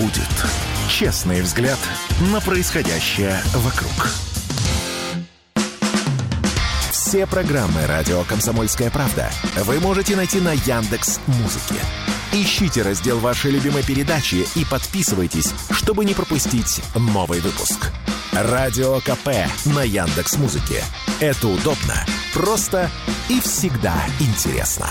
будет. Честный взгляд на происходящее вокруг. Все программы «Радио Комсомольская правда» вы можете найти на Яндекс.Музыке. Ищите раздел вашей любимой передачи и подписывайтесь, чтобы не пропустить новый выпуск. Радио КП на Яндекс.Музыке. Это удобно, просто и всегда интересно.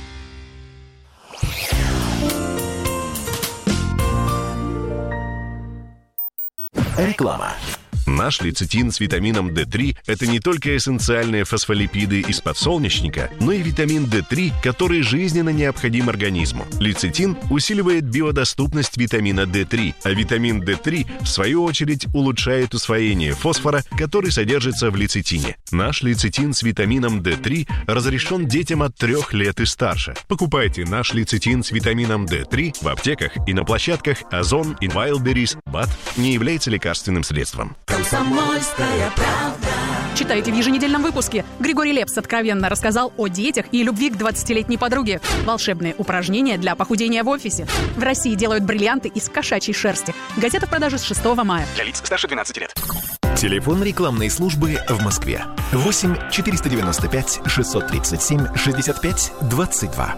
Реклама. Наш лецитин с витамином D3 – это не только эссенциальные фосфолипиды из подсолнечника, но и витамин D3, который жизненно необходим организму. Лецитин усиливает биодоступность витамина D3, а витамин D3, в свою очередь, улучшает усвоение фосфора, который содержится в лецитине. Наш лецитин с витамином D3 разрешен детям от 3 лет и старше. Покупайте наш лецитин с витамином D3 в аптеках и на площадках Озон и Wildberries. БАД не является лекарственным средством. Комсомольская правда. Читайте в еженедельном выпуске. Григорий Лепс откровенно рассказал о детях и любви к 20-летней подруге. Волшебные упражнения для похудения в офисе. В России делают бриллианты из кошачьей шерсти. Газета в продаже с 6 мая. Для лиц старше 12 лет. Телефон рекламной службы в Москве. 8 495 637 65 22.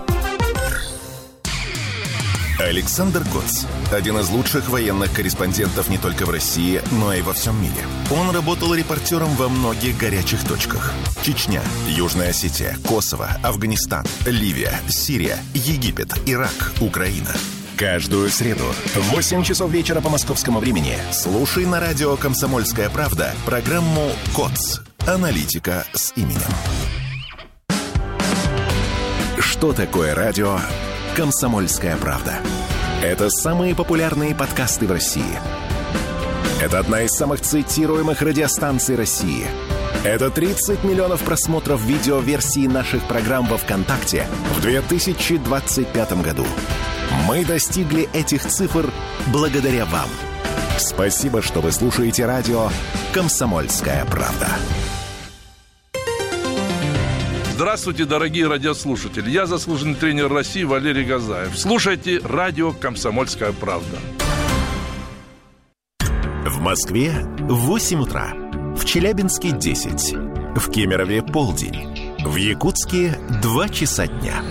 Александр Коц – один из лучших военных корреспондентов не только в России, но и во всем мире. Он работал репортером во многих горячих точках. Чечня, Южная Осетия, Косово, Афганистан, Ливия, Сирия, Египет, Ирак, Украина. Каждую среду в 8 часов вечера по московскому времени слушай на радио «Комсомольская правда» программу «КОЦ. Аналитика с именем». Что такое радио «Комсомольская правда»? Это самые популярные подкасты в России. Это одна из самых цитируемых радиостанций России. Это 30 миллионов просмотров видеоверсии наших программ во ВКонтакте в 2025 году. Мы достигли этих цифр благодаря вам. Спасибо, что вы слушаете радио «Комсомольская правда». Здравствуйте, дорогие радиослушатели. Я заслуженный тренер России Валерий Газаев. Слушайте радио «Комсомольская правда». В Москве 8 утра. В Челябинске 10. В Кемерове полдень. В Якутске 2 часа дня.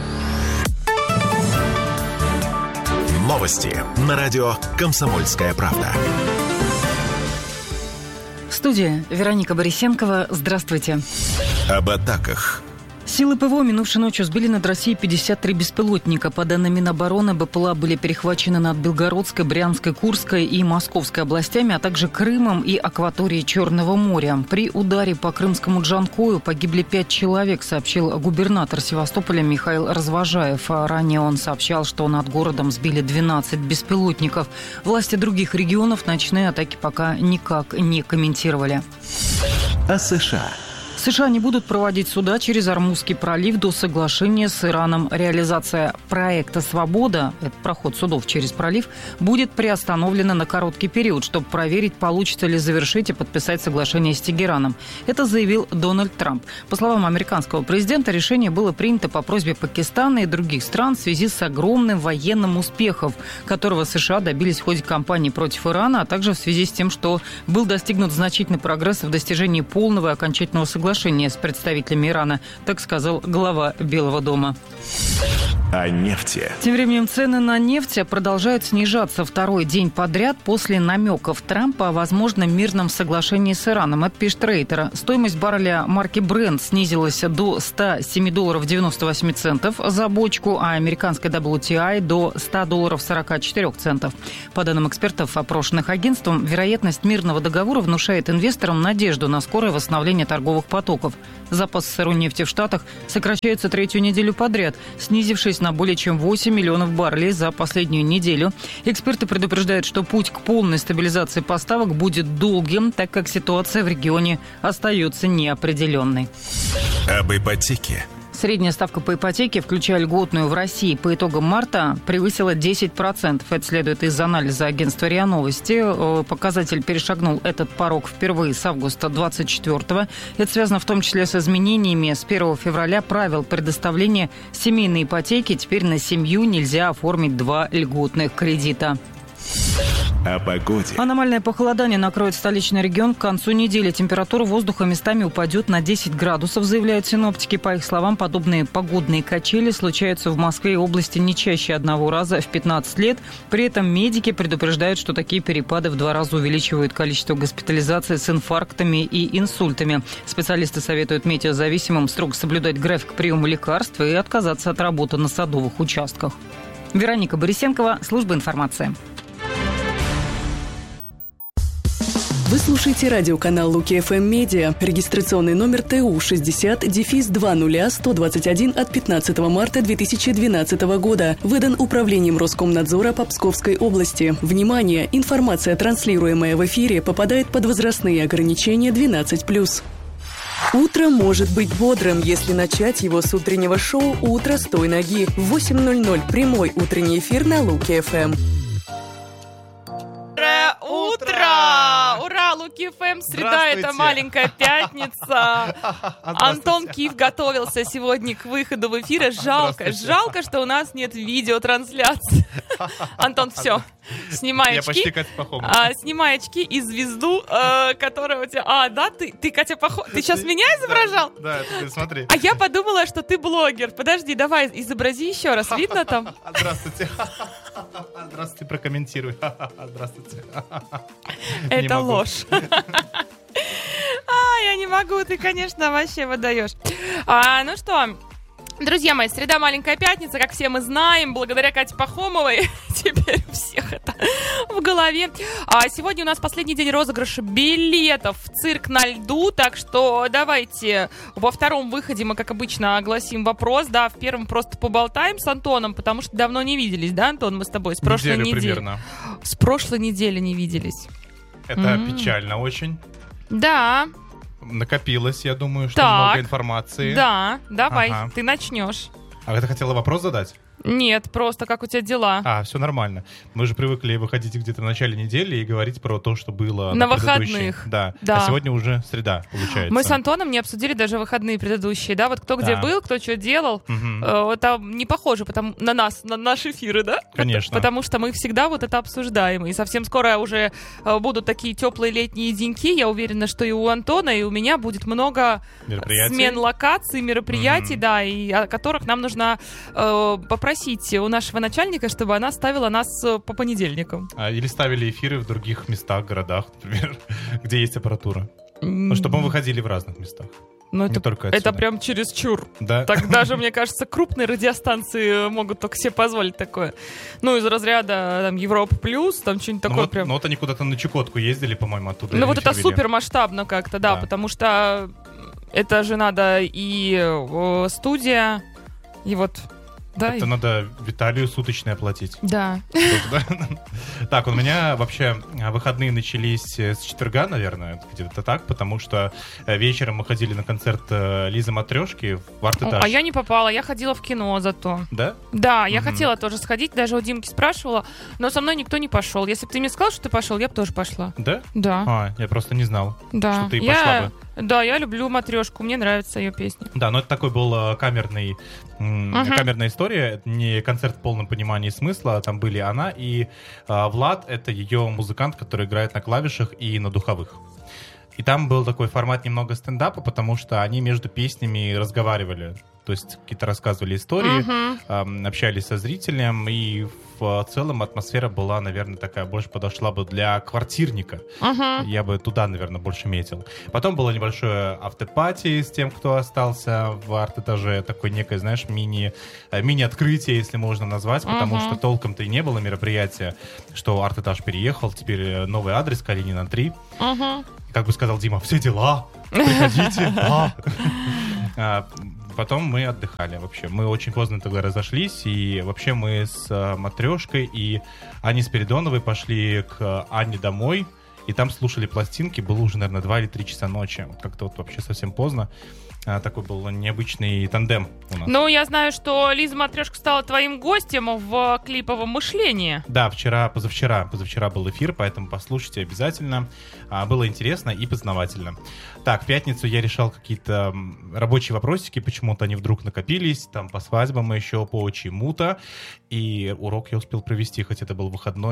Новости на радио «Комсомольская правда». Студия Вероника Борисенкова. Здравствуйте. Об атаках. Силы ПВО минувшей ночью сбили над Россией 53 беспилотника. По данным Минобороны, БПЛА были перехвачены над Белгородской, Брянской, Курской и Московской областями, а также Крымом и акваторией Черного моря. При ударе по крымскому Джанкою погибли 5 человек, сообщил губернатор Севастополя Михаил Развожаев. Ранее он сообщал, что над городом сбили 12 беспилотников. Власти других регионов ночные атаки пока никак не комментировали. О США. США не будут проводить суда через Ормузский пролив до соглашения с Ираном. Реализация проекта «Свобода», это проход судов через пролив, будет приостановлена на короткий период, чтобы проверить, получится ли завершить и подписать соглашение с Тегераном. Это заявил Дональд Трамп. По словам американского президента, решение было принято по просьбе Пакистана и других стран в связи с огромным военным успехом, которого США добились в ходе кампании против Ирана, а также в связи с тем, что был достигнут значительный прогресс в достижении полного и окончательного соглашения с представителями Ирана, так сказал глава Белого дома. О нефти. Тем временем цены на нефть продолжают снижаться второй день подряд после намеков Трампа о возможном мирном соглашении с Ираном. Это пишет Рейтер. Стоимость барреля марки Brent снизилась до $107.98 за бочку, а американская WTI до $100.44. По данным экспертов, опрошенных агентством, вероятность мирного договора внушает инвесторам надежду на скорое восстановление торговых потоков. Запасы сырой нефти в Штатах сокращаются третью неделю подряд, снизившись на более чем 8 миллионов баррелей за последнюю неделю. Эксперты предупреждают, что путь к полной стабилизации поставок будет долгим, так как ситуация в регионе остается неопределенной. Об ипотеке. Средняя ставка по ипотеке, включая льготную, в России по итогам марта превысила 10%. Это следует из анализа агентства РИА Новости. Показатель перешагнул этот порог впервые с августа 24-го. Это связано в том числе с изменениями с 1 февраля правил предоставления семейной ипотеки. Теперь на семью нельзя оформить 2 льготных кредита. О погоде. Аномальное похолодание накроет столичный регион к концу недели. Температура воздуха местами упадет на 10 градусов, заявляют синоптики. По их словам, подобные погодные качели случаются в Москве и области не чаще одного раза в 15 лет. При этом медики предупреждают, что такие перепады в 2 раза увеличивают количество госпитализаций с инфарктами и инсультами. Специалисты советуют метеозависимым строго соблюдать график приема лекарств и отказаться от работы на садовых участках. Вероника Борисенкова, служба информации. Вы слушаете радиоканал Луки ФМ Медиа. Регистрационный номер ТУ 60-20-121 от 15 марта 2012 года. Выдан Управлением Роскомнадзора по Псковской области. Внимание! Информация, транслируемая в эфире, попадает под возрастные ограничения 12+. Утро может быть бодрым, если начать его с утреннего шоу «Утро с той ноги». В 8:00 прямой утренний эфир на Луки ФМ. Утро! Ура, Луки ФМ, среда, это маленькая пятница. Антон Киев готовился сегодня к выходу в эфир. Жалко, что у нас нет видеотрансляции. Антон, все, снимай очки. Я почти Катя Пахомова. Снимай очки и звезду, которая у тебя... да? Ты Катя Пахомова? Ты сейчас меня изображал? Да, ты смотри. А я подумала, что ты блогер. Подожди, давай, изобрази еще раз. Видно там? Здравствуйте. Здравствуйте, прокомментируй. Здравствуйте. Это ложь. Я не могу, ты, конечно, вообще выдаешь. Ну что, друзья мои, среда, маленькая пятница, как все мы знаем, благодаря Кате Пахомовой теперь у всех это в голове. Сегодня у нас последний день розыгрыша билетов в цирк на льду, так что давайте во втором выходе мы, как обычно, огласим вопрос, да, в первом просто поболтаем с Антоном, потому что давно не виделись, да, Антон, мы с тобой с прошлой недели. Примерно. С прошлой недели не виделись. Это печально очень. Да. Накопилось, я думаю, что так, много информации. Да, давай, ты начнешь. А ты хотела вопрос задать? Нет, просто как у тебя дела? Все нормально. Мы же привыкли выходить где-то в начале недели и говорить про то, что было на выходных. Да. А сегодня уже среда, получается. Мы с Антоном не обсудили даже выходные предыдущие, да? Вот кто где был, кто что делал. Это не похоже на нас, на наши эфиры, да? Конечно. Потому что мы всегда вот это обсуждаем. И совсем скоро уже будут такие теплые летние деньки. Я уверена, что и у Антона, и у меня будет много смен локаций, мероприятий, да, и о которых нам нужно попросить у нашего начальника, чтобы она ставила нас по понедельникам. Или ставили эфиры в других местах, городах, например, где есть аппаратура. Чтобы мы выходили в разных местах. Ну, это прям чересчур. Да. Так даже, мне кажется, крупные радиостанции могут только себе позволить такое. Ну, из разряда там Европа Плюс, там что-нибудь такое прям. Ну, вот они куда-то на Чукотку ездили, по-моему, оттуда. Ну, вот это супер масштабно как-то, да, потому что это же надо и студия, и вот... Да, это надо Виталию суточное платить. Да. Так, у меня вообще выходные начались с четверга, наверное, где-то так, потому что вечером мы ходили на концерт Лизы Матрешки в Арт-Этаж. А я не попала, я ходила в кино зато. Да? Да, я хотела тоже сходить, даже у Димки спрашивала, но со мной никто не пошел. Если бы ты мне сказал, что ты пошел, я бы тоже пошла. Да? Да. Я просто не знал, что ты пошла бы. Да, я люблю Матрешку, мне нравится ее песня. Да, но это такой был камерная история, не концерт в полном понимании смысла. Там были она и Влад, это ее музыкант, который играет на клавишах и на духовых. И там был такой формат немного стендапа, потому что они между песнями разговаривали. То есть какие-то рассказывали истории, общались со зрителем, и в целом атмосфера была, наверное, такая, больше подошла бы для квартирника. Я бы туда, наверное, больше метил. Потом было небольшое автопати с тем, кто остался в арт-этаже. Такое некое, знаешь, мини-открытие, если можно назвать, потому что толком-то и не было мероприятия, что арт-этаж переехал, теперь новый адрес, Калинина 3. Как бы сказал Дима, все дела, приходите. Потом мы отдыхали вообще. Мы очень поздно тогда разошлись, и вообще мы с Матрешкой и Аней Спиридоновой пошли к Ане домой, и там слушали пластинки. Было уже, наверное, 2 или 3 часа ночи. Как-то вот вообще совсем поздно. Такой был необычный тандем у нас. Ну, я знаю, что Лиза Матрешка стала твоим гостем в клиповом мышлении. Да, позавчера был эфир, поэтому послушайте обязательно. Было интересно и познавательно. Так, в пятницу я решал какие-то рабочие вопросики, почему-то они вдруг накопились, там по свадьбам еще, по чему-то. И урок я успел провести, хоть это был выходной.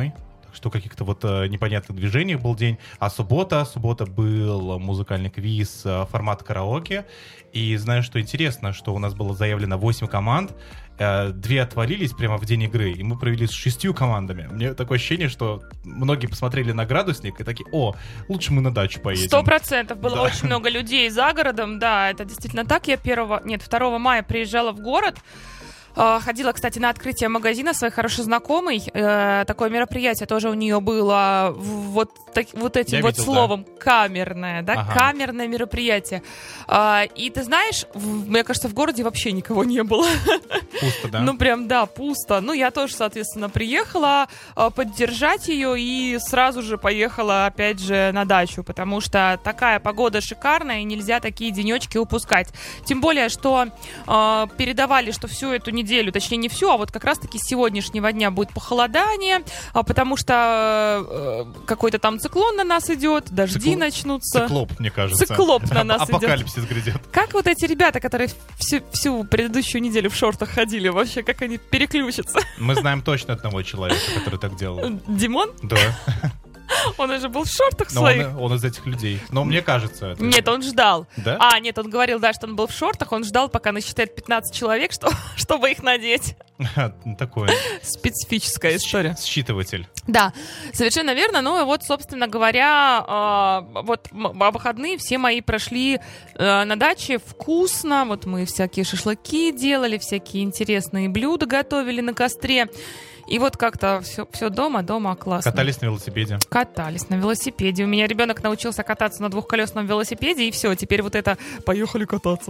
Так что каких-то вот непонятных движениях был день. А суббота был музыкальный квиз, формат караоке. И знаю, что интересно, что у нас было заявлено 8 команд. 2 отвалились прямо в день игры, и мы провели с 6 командами. Мне такое ощущение, что многие посмотрели на градусник и такие: о, лучше мы на дачу поедем. 100% было очень много людей за городом, да, это действительно так. Я 2 мая приезжала в город. Ходила, кстати, на открытие магазина своей хорошей знакомой. Такое мероприятие тоже у нее было вот этим вот словом, да? Камерное, да, ага. Камерное мероприятие. И ты знаешь, мне кажется, в городе вообще никого не было. Пусто, да? Ну, прям, да, пусто. Ну, я тоже, соответственно, приехала поддержать ее и сразу же поехала, опять же, на дачу, потому что такая погода шикарная, и нельзя такие денечки упускать. Тем более, что передавали, что всю эту неделю, точнее не всю, а вот как раз-таки с сегодняшнего дня будет похолодание, потому что какой-то там циклон на нас идет, дожди начнутся. Циклоп, мне кажется. Циклоп на нас идет. Апокалипсис грядет. Как вот эти ребята, которые всю предыдущую неделю в шортах ходили, вообще, как они переключатся? Мы знаем точно одного человека, который так делал. Димон? Да. Он уже был в шортах своих. Он из этих людей. Но мне кажется... Нет, он ждал. Да? Нет, он говорил, да, что он был в шортах. Он ждал, пока насчитает 15 человек, чтобы их надеть. Такое. Специфическая история. Считыватель. Да, совершенно верно. Ну и вот, собственно говоря, вот выходные все мои прошли на даче вкусно. Вот мы всякие шашлыки делали, всякие интересные блюда готовили на костре. И вот как-то все дома классно. Катались на велосипеде? Катались на велосипеде. У меня ребенок научился кататься на двухколесном велосипеде, и все, теперь вот это поехали кататься.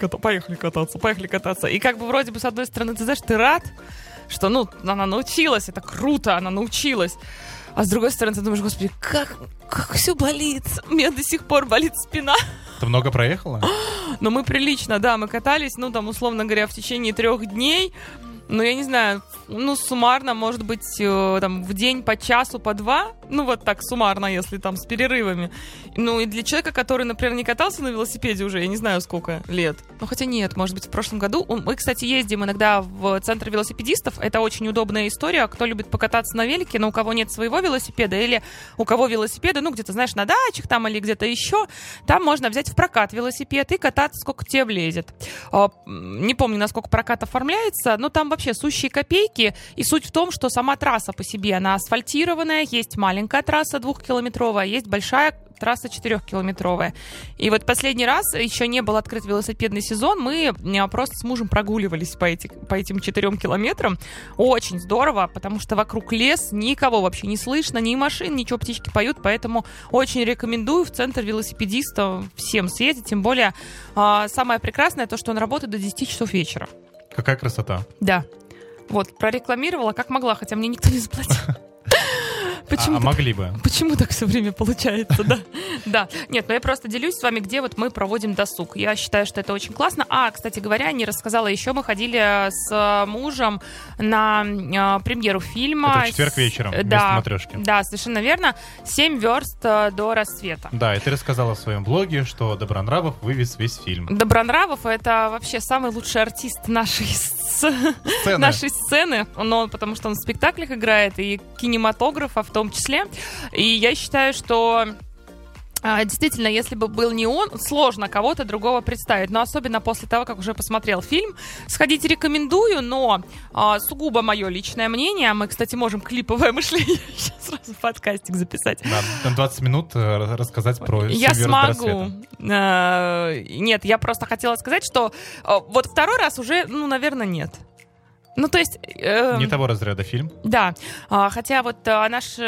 И как бы вроде бы с одной стороны, ты знаешь, ты рад, что, она научилась, это круто, она научилась. А с другой стороны, ты думаешь: господи, как все болит. У меня до сих пор болит спина. Ты много проехала? Ну, мы прилично, да, мы катались, условно говоря, в течение 3 дней. Я не знаю, суммарно, может быть, там, в день по часу, по 2, вот так суммарно, если там с перерывами. И для человека, который, например, не катался на велосипеде уже, я не знаю, сколько лет. Хотя нет, может быть, в прошлом году. Мы, кстати, ездим иногда в центр велосипедистов. Это очень удобная история. Кто любит покататься на велике, но у кого нет своего велосипеда, или у кого велосипеды, где-то, знаешь, на дачах там или где-то еще, там можно взять в прокат велосипед и кататься, сколько тебе влезет. Не помню, насколько прокат оформляется, но там вообще сущие копейки. И суть в том, что сама трасса по себе, она асфальтированная, есть маленькая трасса 2-километровая, есть большая трасса 4-километровая. И вот последний раз, еще не был открыт велосипедный сезон, мы просто с мужем прогуливались по этим 4 километрам. Очень здорово, потому что вокруг лес, никого вообще не слышно, ни машин, ничего, птички поют, поэтому очень рекомендую в центр велосипедистов всем съездить, тем более самое прекрасное то, что он работает до 10 часов вечера. Какая красота. Да. Вот, прорекламировала как могла, хотя мне никто не заплатил. Почему могли бы. Почему так все время получается, да? Да. Нет, я просто делюсь с вами, где вот мы проводим досуг. Я считаю, что это очень классно. Кстати говоря, не рассказала еще, мы ходили с мужем на премьеру фильма. Это в четверг вечером, вместо матрешки. Да, совершенно верно. 7 верст до рассвета. Да, и ты рассказала в своем блоге, что Добронравов вывез весь фильм. Добронравов — это вообще самый лучший артист нашей сцены, потому что он в спектаклях играет, и кинематографа в том числе. И я считаю, что действительно, если бы был не он, сложно кого-то другого представить. Но особенно после того, как уже посмотрел фильм. Сходить рекомендую, но сугубо мое личное мнение. Мы, кстати, можем клиповое мышление сейчас сразу подкастик записать. Да, 20 минут рассказать про я смогу. Нет, я просто хотела сказать, что вот второй раз уже, наверное, нет. То есть... не того разряда фильм. Да. Хотя вот наши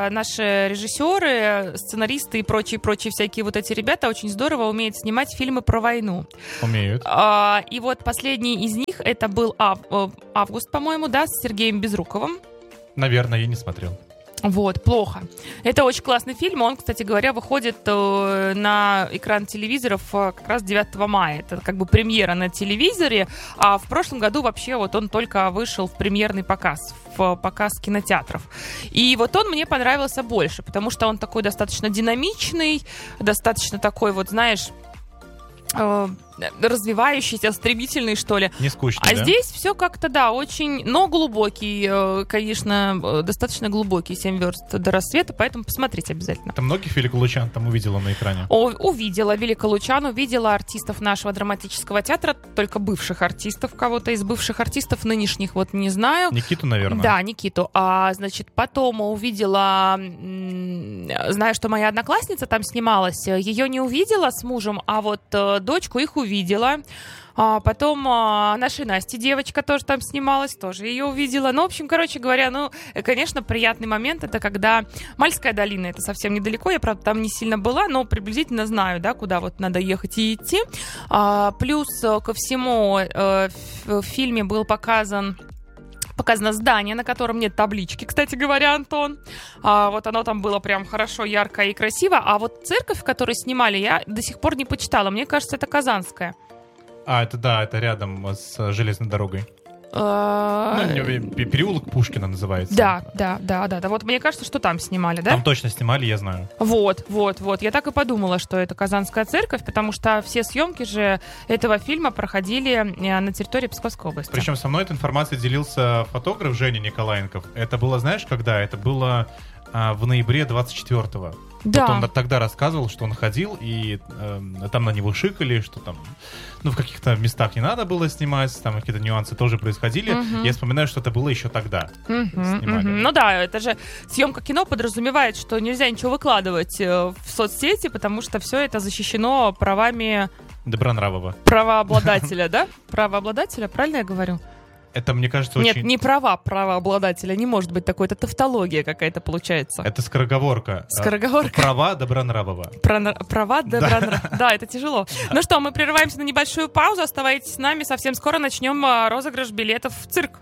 режиссеры, сценаристы и прочие всякие вот эти ребята очень здорово умеют снимать фильмы про войну. Умеют. И вот последний из них, это был «Август», по-моему, да, с Сергеем Безруковым. Наверное, я не смотрел. Вот, плохо. Это очень классный фильм. Он, кстати говоря, выходит на экран телевизоров как раз 9 мая. Это как бы премьера на телевизоре. А в прошлом году вообще вот он только вышел в премьерный показ, в показ кинотеатров. И вот он мне понравился больше, потому что он такой достаточно динамичный, достаточно такой вот, знаешь... развивающийся, стремительный, что ли. Не скучно, А да? здесь все как-то, да, очень, но глубокий, конечно, достаточно глубокий, 7 верст до рассвета, поэтому посмотрите обязательно. Ты многих великолучан там увидела на экране? Увидела великолучан, увидела артистов нашего драматического театра, только бывших артистов, кого-то из бывших артистов, нынешних вот не знаю. Никиту, наверное. Да, Никиту. Значит, потом увидела, знаю, что моя одноклассница там снималась, ее не увидела с мужем, а вот дочку их увидела. Потом нашей Насти девочка тоже там снималась, тоже ее увидела. Ну, в общем, короче говоря, конечно, приятный момент, это когда Мальская долина, это совсем недалеко, я, правда, там не сильно была, но приблизительно знаю, да, куда вот надо ехать и идти. Плюс ко всему в фильме был показано здание, на котором нет таблички, кстати говоря, Антон. Вот оно там было прям хорошо, ярко и красиво. А вот церковь, которую снимали, я до сих пор не почитала. Мне кажется, это Казанская. Это рядом с железной дорогой. Переулок Пушкина называется. Да. Вот мне кажется, что там снимали, да? Там точно снимали, я знаю. Вот. Я так и подумала, что это Казанская церковь, потому что все съемки же этого фильма проходили на территории Псковской области. Причем со мной этой информацией делился фотограф Женя Николаенков. Это было, знаешь, когда? Это было в ноябре 24-го. Да. Вот он тогда рассказывал, что он ходил, и там на него шикали, что там, в каких-то местах не надо было снимать, там какие-то нюансы тоже происходили. Я вспоминаю, что это было еще тогда. Снимали. Ну да, это же съемка кино подразумевает, что нельзя ничего выкладывать в соцсети, потому что все это защищено правами... Добронравова. Правообладателя, да? Правообладателя, правильно я говорю? Это, мне кажется, очень... Нет, не права правообладателя, не может быть такой, это тавтология какая-то получается. Это скороговорка. Скороговорка. Права Добронравова. Права Добронравова. Да, это тяжело. Ну что, мы прерываемся на небольшую паузу, оставайтесь с нами, совсем скоро начнем розыгрыш билетов в цирк.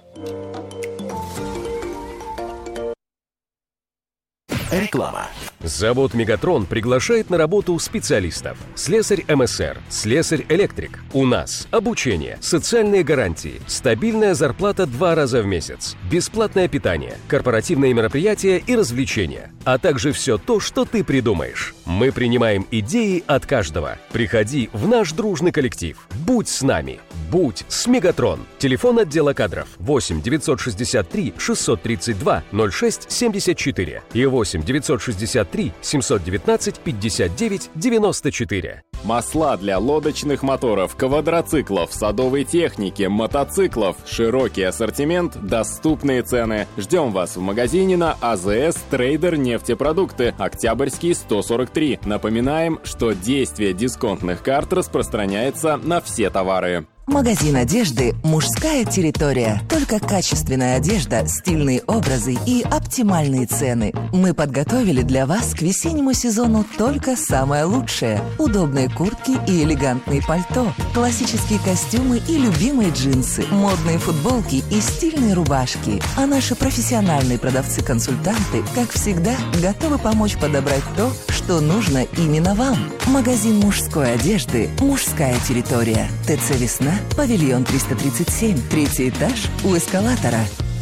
Реклама. Завод «Мегатрон» приглашает на работу специалистов. Слесарь МСР, слесарь-электрик. У нас обучение, социальные гарантии, стабильная зарплата 2 раза в месяц, бесплатное питание, корпоративные мероприятия и развлечения, а также все то, что ты придумаешь. Мы принимаем идеи от каждого. Приходи в наш дружный коллектив. Будь с нами. Будь с «Мегатрон». Телефон отдела кадров 8 963 632 06 74 и 8 963 719 59 94. Масла для лодочных моторов, квадроциклов, садовой техники, мотоциклов. Широкий ассортимент, доступные цены. Ждем вас в магазине на АЗС Трейдер нефтепродукты, Октябрьский 143. Напоминаем, что действие дисконтных карт распространяется на все товары. Магазин одежды «Мужская территория». Только качественная одежда, стильные образы и оптимальные цены. Мы подготовили для вас к весеннему сезону только самое лучшее. Удобные куртки и элегантные пальто, классические костюмы и любимые джинсы, модные футболки и стильные рубашки. А наши профессиональные продавцы-консультанты, как всегда, готовы помочь подобрать то, что нужно именно вам. Магазин мужской одежды «Мужская территория». ТЦ «Весна», павильон 337, 3-й этаж у эскалатора.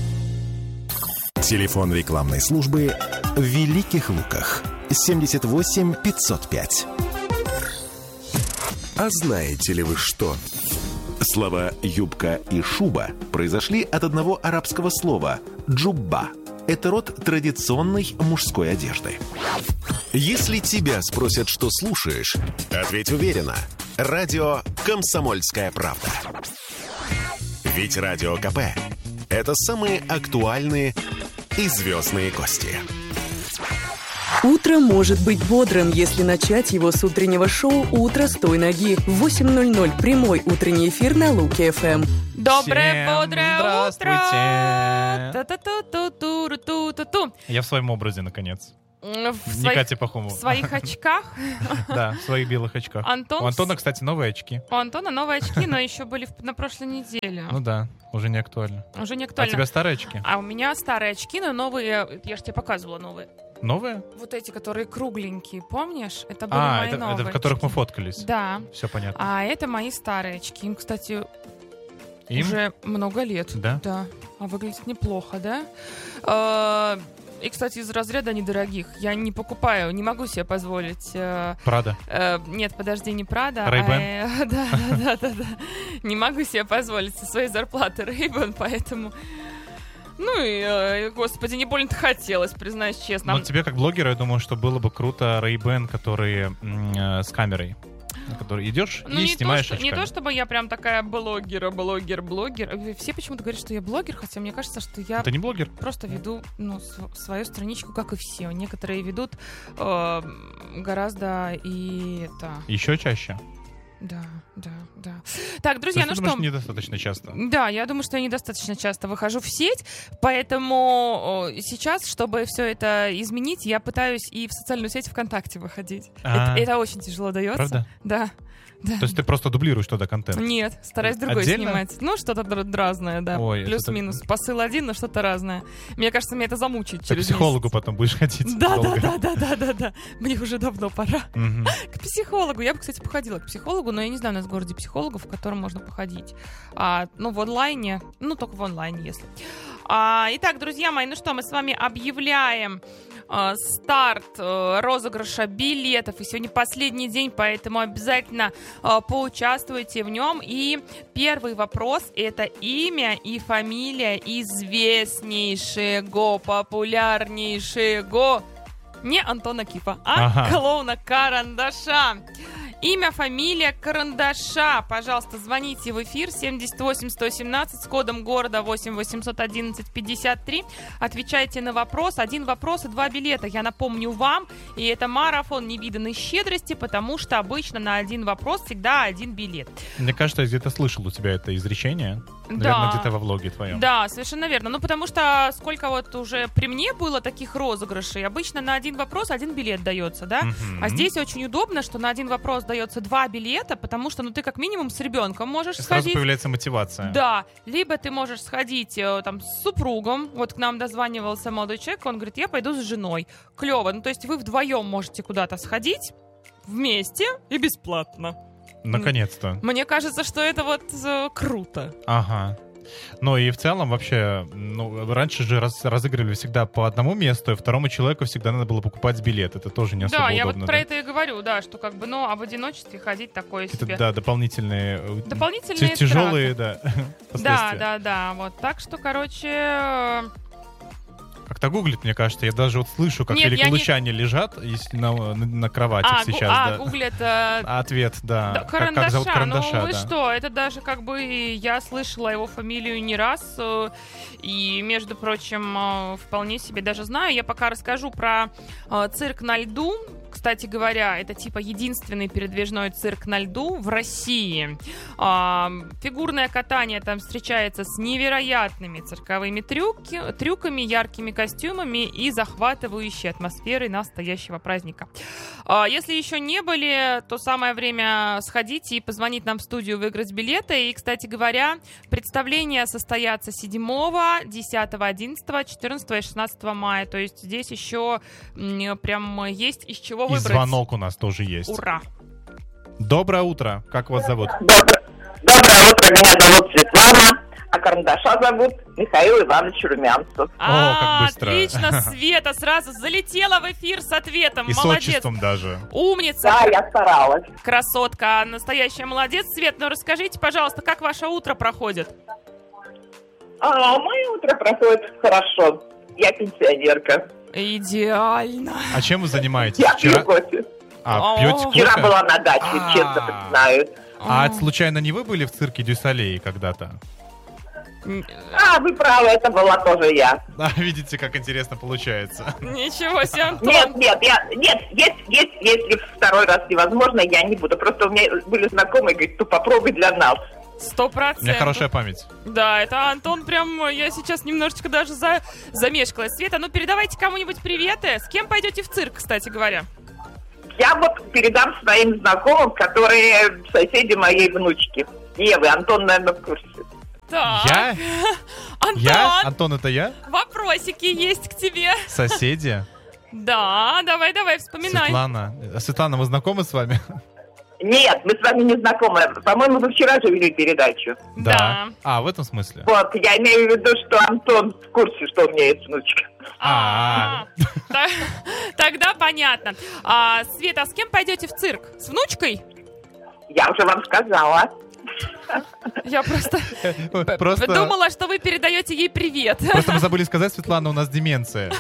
Телефон рекламной службы в Великих Луках 78 505. А знаете ли вы что? Слова «юбка» и «шуба» произошли от одного арабского слова «джубба». Это род традиционной мужской одежды. Если тебя спросят, что слушаешь, ответь уверенно. Радио «Комсомольская правда». Ведь Радио КП – это самые актуальные и звездные гости. Утро может быть бодрым, если начать его с утреннего шоу «Утро с той ноги». В 8:00 прямой утренний эфир на Луки-ФМ. Доброе, Всем бодрое здравствуйте. Утро! Я в своем образе, наконец. В Катя Пахомова. В своих очках. Да, в своих белых очках. Антон... У Антона, кстати, новые очки. У Антона новые очки, но еще были на прошлой неделе. Ну да, уже не актуально. Уже не актуально. А у тебя старые очки? А у меня старые очки, но новые. Я же тебе показывала новые. Новые? Вот эти, которые кругленькие, помнишь? Это были мои новые это в которых очки. мы фоткались? Да. Все понятно. А это мои старые очки. Им, кстати, Им? уже много лет. Да? Да. А выглядит неплохо, да? И, кстати, из разряда недорогих. Я не покупаю, не могу себе позволить. Прада? Нет, подожди, не Прада. Ray-Ban? Да. Не могу себе позволить со своей зарплаты Ray-Ban, поэтому... Ну и, господи, не больно-то хотелось, признаюсь честно. Но тебе, как блогеру, я думаю, что было бы круто Ray-Ban, которые с камерой. На который идешь и снимаешь очками. Не то, чтобы я прям такая блогер. Все почему-то говорят, что я блогер, хотя мне кажется, что я... Это не блогер? Просто веду свою страничку, как и все. Некоторые ведут гораздо и это... Еще чаще? Да. Так, друзья, ну что? Думаешь, недостаточно часто? Да, я думаю, что я недостаточно часто выхожу в сеть, поэтому сейчас, чтобы все это изменить, я пытаюсь и в социальную сеть ВКонтакте выходить. Это очень тяжело дается. Правда? Да. То есть ты просто дублируешь туда контент? Нет, стараюсь другой снимать. Ну, что-то разное, да. Ой, плюс-минус. Посыл один, но что-то разное. Мне кажется, меня это замучает через месяц. К психологу потом будешь ходить. Да. Мне уже давно пора. К психологу. Я бы, кстати, походила к психологу, но я не знаю, у нас в городе психологов, в котором можно походить. В онлайне. Ну, только в онлайне, если. Итак, друзья мои, ну что, мы с вами объявляем старт розыгрыша билетов. И сегодня последний день, поэтому обязательно поучаствуйте в нем. И первый вопрос — это имя и фамилия известнейшего, популярнейшего, не Антона Кифа, клоуна Карандаша. Имя, фамилия Карандаша. Пожалуйста, звоните в эфир 78-117 с кодом города 8-811-53. Отвечайте на вопрос. 1 вопрос и 2 билета. Я напомню вам, и это марафон невиданной щедрости, потому что обычно на 1 вопрос всегда 1 билет. Мне кажется, я где-то слышал у тебя это изречение. Наверное, где-то во влоге твоем. Да, совершенно верно. Ну, потому что сколько вот уже при мне было таких розыгрышей. Обычно на 1 вопрос 1 билет дается, да? А здесь очень удобно, что на 1 вопрос дается 2 билета, потому что, ты как минимум с ребенком можешь сходить. Сразу появляется мотивация. Да, либо ты можешь сходить там с супругом. Вот к нам дозванивался молодой человек, он говорит, я пойду с женой. Клево. То есть вы вдвоем можете куда-то сходить вместе и бесплатно. Наконец-то. Мне кажется, что это вот круто. Ага. Ну и в целом вообще, раньше же разыгрывали всегда по одному месту, и второму человеку всегда надо было покупать билет. Это тоже не особо удобно. Да, я вот про это и говорю, да, что в одиночестве ходить такое себе. Да, дополнительные тяжелые, да, последствия. Да, вот. Так что, короче... Как-то гуглит, мне кажется. Я даже слышу, как великолучане лежат на кроватях сейчас. Гуглит... Ответ, да. Карандаша. Как зовут Карандаша, вы что, это даже я слышала его фамилию не раз. И, между прочим, вполне себе даже знаю. Я пока расскажу про цирк на льду. Кстати говоря, это типа единственный передвижной цирк на льду в России. Фигурное катание там встречается с невероятными цирковыми трюками, яркими костюмами и захватывающей атмосферой настоящего праздника. Если еще не были, то самое время сходить и позвонить нам в студию, выиграть билеты. И, кстати говоря, представления состоятся 7, 10, 11, 14 и 16 мая. То есть здесь еще прям есть из чего выбрать. И звонок у нас тоже есть. Ура! Доброе утро. Как вас зовут? Доброе утро. Меня зовут Светлана, а Карандаша зовут Михаил Иванович Румянцев. Как быстро. Отлично, Света сразу залетела в эфир с ответом. И молодец. С отчеством даже. Умница. Да, я старалась. Красотка, настоящая молодец. Свет, расскажите, пожалуйста, как ваше утро проходит? Мое утро проходит хорошо. Я пенсионерка. Идеально. А чем вы занимаетесь? Я пью кофе. Пьете кофе? Вчера была на даче, честно признаюсь. А случайно не вы были в цирке Дю Солей когда-то? Вы правы, это была тоже я. Видите, как интересно получается. Ничего себе, Антон. Нет, если второй раз невозможно, я не буду. Просто у меня были знакомые, говорят, попробуй для нас. 100%. У меня хорошая память. Да, это Антон прям, я сейчас немножечко даже замешкалась. Света, передавайте кому-нибудь приветы. С кем пойдете в цирк, кстати говоря? Я передам своим знакомым, которые соседи моей внучки. Евы, Антон, наверное, в курсе. Так. Я? Антон! Антон, это я? Вопросики есть к тебе. Соседи? Да, давай, вспоминай. Светлана, вы знакомы с вами? Нет, мы с вами не знакомы. По-моему, вы вчера же вели передачу. Да. В этом смысле? Вот, я имею в виду, что Антон в курсе, что у меня есть внучка. Тогда понятно. Света, а с кем пойдете в цирк? С внучкой? Я уже вам сказала. Я просто думала, что вы передаете ей привет. Просто мы забыли сказать, Светлана, у нас деменция.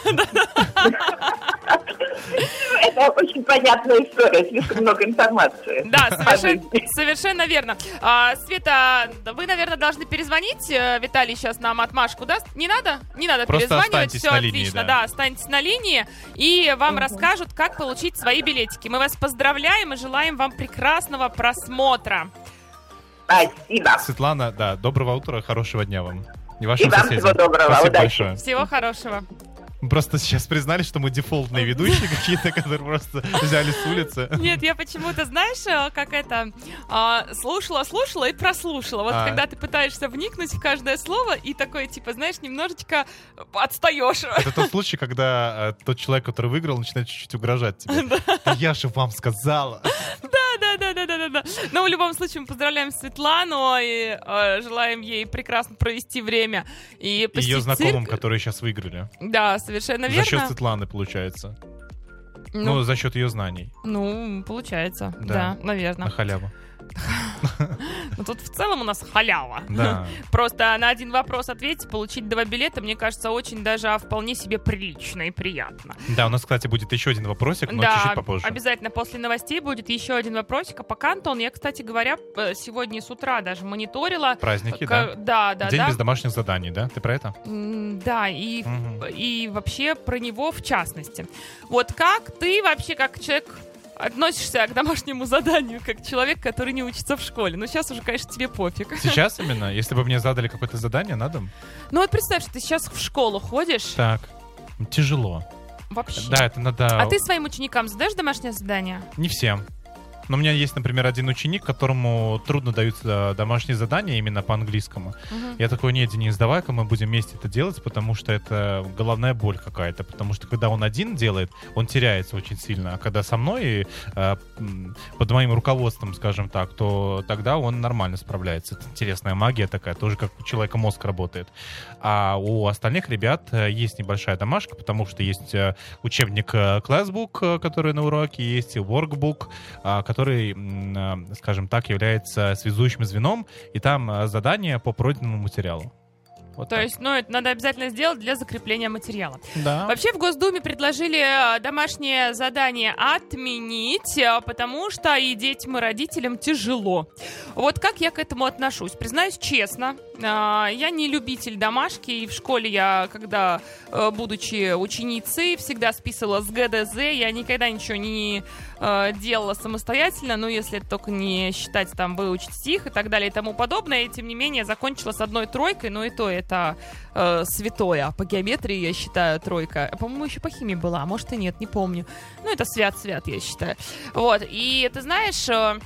Это очень понятная история, слишком много информации. Да, совершенно верно. Света, вы, наверное, должны перезвонить. Виталий сейчас нам отмашку даст. Не надо? Не надо перезванивать. Все отлично. Да, останьтесь на линии. И вам расскажут, как получить свои билетики. Мы вас поздравляем и желаем вам прекрасного просмотра. Спасибо. Светлана, да, доброго утра, хорошего дня вам. И вам всего доброго, спасибо удачи. Большое. Всего хорошего. Мы просто сейчас признали, что мы дефолтные ведущие какие-то, которые просто взяли с улицы. Нет, я почему-то, знаешь, как это, слушала и прослушала. Вот когда ты пытаешься вникнуть в каждое слово и такое, типа, знаешь, немножечко отстаешь. Это тот случай, когда тот человек, который выиграл, начинает чуть-чуть угрожать тебе. Да я же вам сказала. Да. Но в любом случае мы поздравляем Светлану и желаем ей прекрасно провести время. И ее знакомым, которые сейчас выиграли. Да, совершенно верно. За счет Светланы, получается. Ну, за счет ее знаний. Ну, получается, да, наверное. На халяву. Ну, тут в целом у нас халява. Да. Просто на один вопрос ответить, получить 2 билета, мне кажется, очень даже вполне себе прилично и приятно. Да, у нас, кстати, будет еще один вопросик, но чуть-чуть попозже. Обязательно после новостей будет еще один вопросик. А пока, Антон, я, кстати говоря, сегодня с утра даже мониторила. Праздники, да? Да. День без домашних заданий, да? Ты про это? Да, и вообще про него в частности. Вот как ты вообще, как человек... относишься к домашнему заданию как человек, который не учится в школе. Ну, сейчас уже, конечно, тебе пофиг. Сейчас именно? Если бы мне задали какое-то задание на дом? Ну, вот представь, что ты сейчас в школу ходишь. Так, тяжело. Вообще. Да, это надо... А ты своим ученикам задаешь домашнее задание? Не всем. Но у меня есть, например, один ученик, которому трудно даются домашние задания именно по-английскому. Я такой: нет, Денис, давай-ка мы будем вместе это делать, потому что это головная боль какая-то. Потому что когда он один делает, он теряется очень сильно. А когда со мной, под моим руководством, скажем так, то тогда он нормально справляется. Это интересная магия такая, тоже как у человека мозг работает. А у остальных ребят есть небольшая домашка, потому что есть учебник Classbook, который на уроке, есть Workbook, который, скажем так, является связующим звеном, и там задания по пройденному материалу. Вот То так. есть, это надо обязательно сделать для закрепления материала. Да. Вообще в Госдуме предложили домашнее задание отменить, потому что и детям, и родителям тяжело. Вот как я к этому отношусь? Признаюсь честно, я не любитель домашки, и в школе я, когда, будучи ученицей, всегда списывала с ГДЗ, я никогда ничего не делала самостоятельно, если это только не считать там выучить стих и так далее и тому подобное, и тем не менее закончила с 1 тройкой, но и то это святое. По геометрии, я считаю, 3. По-моему, еще по химии была, а может и нет, не помню. Это свят-свят, я считаю. Вот, и ты знаешь...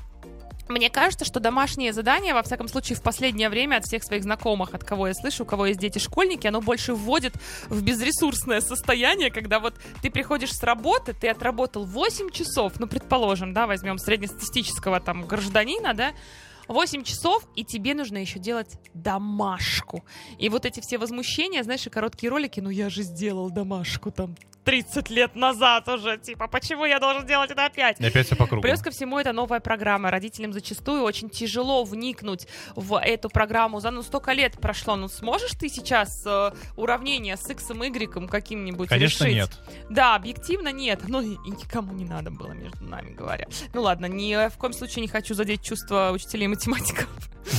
Мне кажется, что домашнее задание, во всяком случае, в последнее время от всех своих знакомых, от кого я слышу, у кого есть дети-школьники, оно больше вводит в безресурсное состояние, когда вот ты приходишь с работы, ты отработал 8 часов, предположим, возьмем среднестатистического гражданина, 8 часов, и тебе нужно еще делать домашку. И вот эти все возмущения, знаешь, и короткие ролики, я же сделал домашку 30 лет назад уже, почему я должен делать это опять? И опять все по кругу. Плюс ко всему, это новая программа. Родителям зачастую очень тяжело вникнуть в эту программу. Столько лет прошло. Сможешь ты сейчас уравнение с x и y каким-нибудь решить? Конечно, нет. Да, объективно нет. И никому не надо было, между нами говоря. Ладно, ни в коем случае не хочу задеть чувства учителей математиков.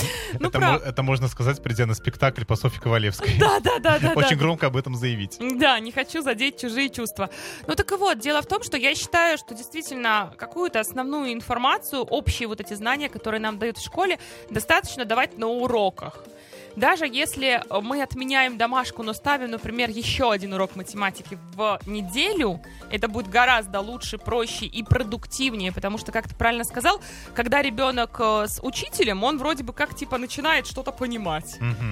Это можно сказать, придя на спектакль по Софье Ковалевской. Да. Очень громко об этом заявить. Да, не хочу задеть чужие чувства. Так вот, дело в том, что я считаю, что действительно какую-то основную информацию, общие вот эти знания, которые нам дают в школе, достаточно давать на уроках. Даже если мы отменяем домашку, но ставим, например, еще один урок математики в неделю, это будет гораздо лучше, проще и продуктивнее, потому что, как ты правильно сказал, когда ребенок с учителем, он вроде бы как начинает что-то понимать.